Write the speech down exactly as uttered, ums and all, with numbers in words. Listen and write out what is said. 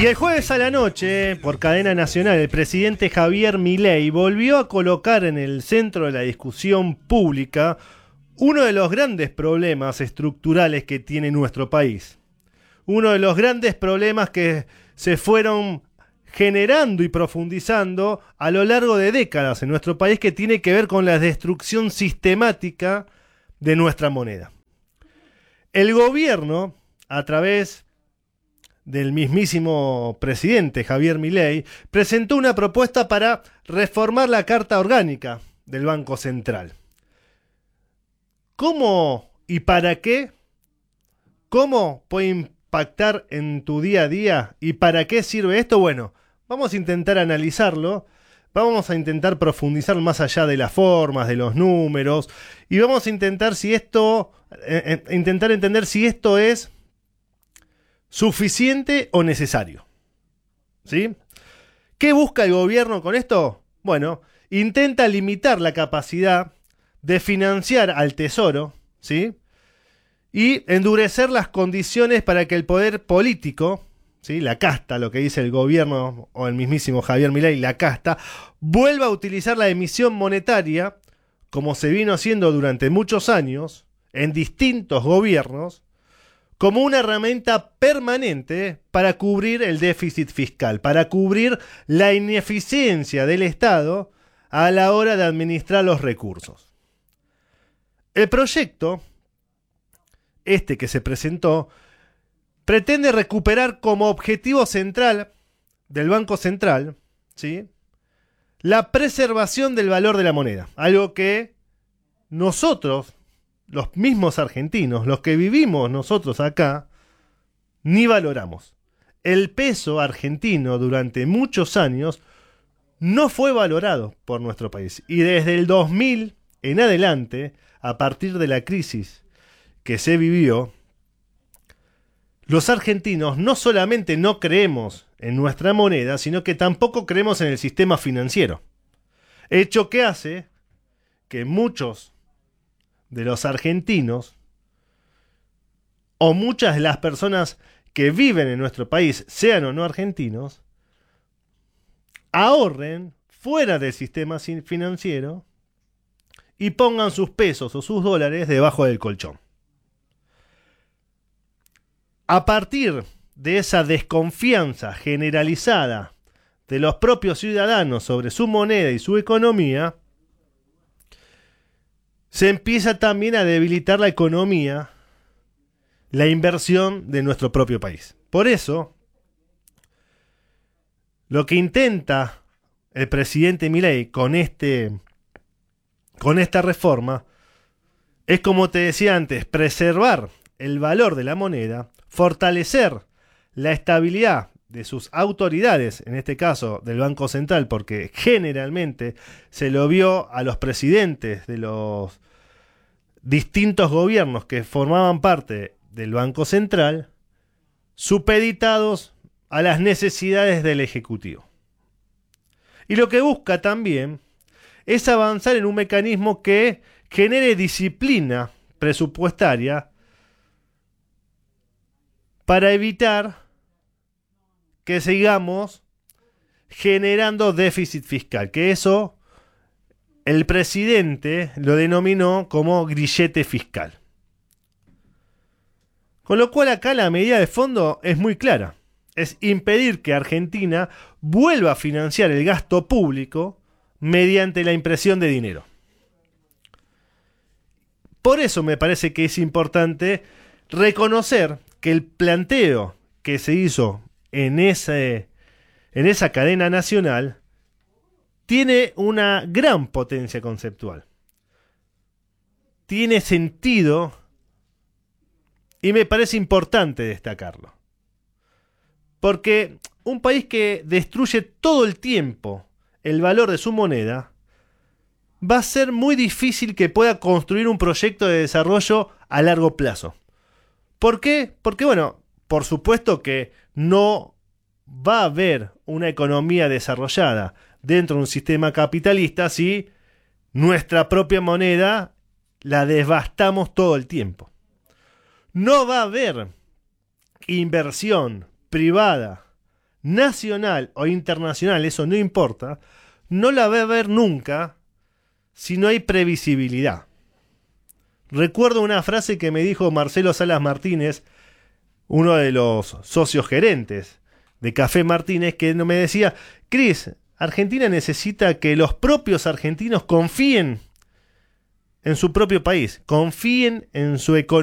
Y el jueves a la noche, por cadena nacional, el presidente Javier Milei volvió a colocar en el centro de la discusión pública uno de los grandes problemas estructurales que tiene nuestro país. Uno de los grandes problemas que se fueron generando y profundizando a lo largo de décadas en nuestro país, que tiene que ver con la destrucción sistemática de nuestra moneda. El gobierno, a través del mismísimo presidente Javier Milei, presentó una propuesta para reformar la Carta Orgánica del Banco Central. ¿Cómo y para qué? ¿Cómo puede impactar en tu día a día? ¿Y para qué sirve esto? Bueno, vamos a intentar analizarlo, vamos a intentar profundizar más allá de las formas, de los números, y vamos a intentar si esto, eh, eh, intentar entender si esto es suficiente o necesario. ¿Sí? ¿Qué busca el gobierno con esto? Bueno, intenta limitar la capacidad de financiar al Tesoro, ¿sí? Y endurecer las condiciones para que el poder político, ¿sí? La casta, lo que dice el gobierno o el mismísimo Javier Milei, la casta, vuelva a utilizar la emisión monetaria, como se vino haciendo durante muchos años, en distintos gobiernos, como una herramienta permanente para cubrir el déficit fiscal, para cubrir la ineficiencia del Estado a la hora de administrar los recursos. El proyecto, este que se presentó, pretende recuperar como objetivo central del Banco Central, ¿sí?, la preservación del valor de la moneda, algo que nosotros, los mismos argentinos, los que vivimos nosotros acá, ni valoramos. El peso argentino durante muchos años no fue valorado por nuestro país. Y desde el dos mil en adelante, a partir de la crisis que se vivió, los argentinos no solamente no creemos en nuestra moneda, sino que tampoco creemos en el sistema financiero. Hecho que hace que muchos de los argentinos, o muchas de las personas que viven en nuestro país, sean o no argentinos, ahorren fuera del sistema financiero y pongan sus pesos o sus dólares debajo del colchón. A partir de esa desconfianza generalizada de los propios ciudadanos sobre su moneda y su economía, se empieza también a debilitar la economía, la inversión de nuestro propio país. Por eso, lo que intenta el presidente Milei con, este, con esta reforma es, como te decía antes, preservar el valor de la moneda, fortalecer la estabilidad de sus autoridades, en este caso del Banco Central, porque generalmente se lo vio a los presidentes de los distintos gobiernos que formaban parte del Banco Central, supeditados a las necesidades del Ejecutivo. Y lo que busca también es avanzar en un mecanismo que genere disciplina presupuestaria para evitar que sigamos generando déficit fiscal, que eso el presidente lo denominó como grillete fiscal. Con lo cual acá la medida de fondo es muy clara. Es impedir que Argentina vuelva a financiar el gasto público mediante la impresión de dinero. Por eso me parece que es importante reconocer que el planteo que se hizo en, ese, en esa cadena nacional tiene una gran potencia conceptual. Tiene sentido y me parece importante destacarlo. Porque un país que destruye todo el tiempo el valor de su moneda, va a ser muy difícil que pueda construir un proyecto de desarrollo a largo plazo. ¿Por qué? Porque, bueno, por supuesto que no va a haber una economía desarrollada dentro de un sistema capitalista si nuestra propia moneda la devastamos todo el tiempo. No va a haber inversión privada nacional o internacional, eso no importa, no la va a haber nunca si no hay previsibilidad. Recuerdo una frase que me dijo Marcelo Salas Martínez, uno de los socios gerentes de Café Martínez, que me decía: Cris, Argentina necesita que los propios argentinos confíen en su propio país, confíen en su economía.